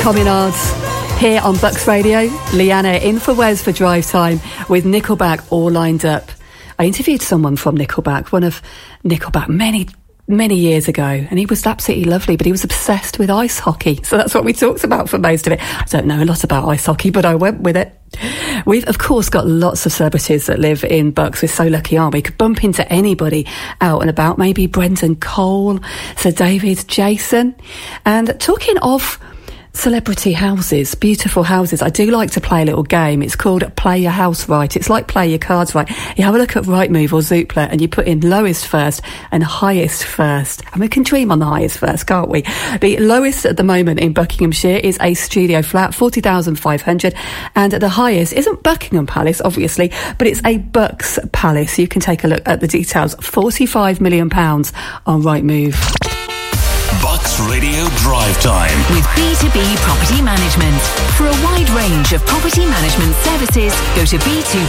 Communards here on Bucks Radio. Leanna in for Wes for Drive Time with Nickelback all lined up. I interviewed someone from Nickelback, one of Nickelback many years ago, and he was absolutely lovely, but he was obsessed with ice hockey. So that's what we talked about for most of it. I don't know a lot about ice hockey, but I went with it. We've, of course, got lots of celebrities that live in Bucks. We're so lucky, aren't we? Could bump into anybody out and about. Maybe Brendan Cole, Sir David Jason. And talking of celebrity houses, beautiful houses, I do like to play a little game. It's called Play Your House Right. It's like Play Your Cards Right. You have a look at Rightmove or Zoopla and you put in lowest first and highest first. And we can dream on the highest first, can't we? The lowest at the moment in Buckinghamshire is a studio flat, 40,500. And the highest isn't Buckingham Palace, obviously, but it's a Bucks Palace. You can take a look at the details. £45 million on Rightmove. Bucks Radio Drive Time with B2B Property Management. For a wide range of property management services, go to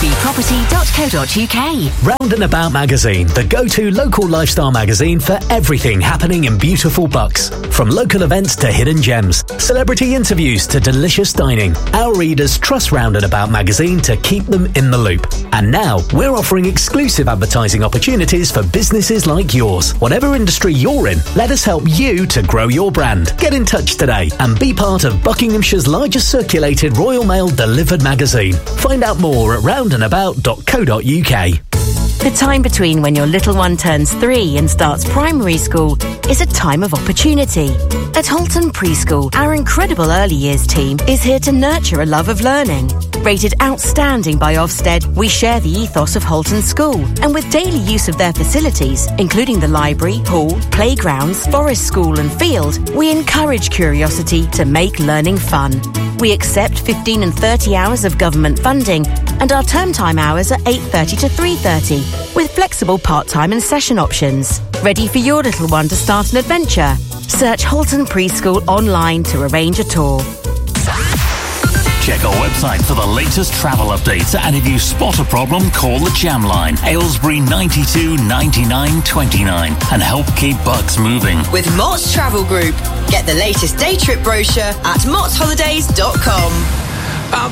b2bproperty.co.uk. Round and About magazine, the go-to local lifestyle magazine for everything happening in beautiful Bucks. From local events to hidden gems, celebrity interviews to delicious dining, our readers trust Round and About magazine to keep them in the loop. And now we're offering exclusive advertising opportunities for businesses like yours. Whatever industry you're in, let us help you to grow your brand. Get in touch today and be part of Buckinghamshire's largest circulated Royal Mail delivered magazine. Find out more at roundandabout.co.uk. The time between when your little one turns 3 and starts primary school is a time of opportunity. At Holton Preschool, our incredible early years team is here to nurture a love of learning. Rated outstanding by Ofsted, we share the ethos of Holton School, and with daily use of their facilities, including the library, hall, playgrounds, forest school and field, we encourage curiosity to make learning fun. We accept 15 and 30 hours of government funding, and our term time hours are 8:30 to 3:30, with flexible part-time and session options. Ready for your little one to start an adventure? Search Holton Preschool online to arrange a tour. Check our website for the latest travel updates, and if you spot a problem, call the Jam Line, Aylesbury 92 99 29, and help keep Bucks moving. With Mott's Travel Group. Get the latest day trip brochure at mottsholidays.com.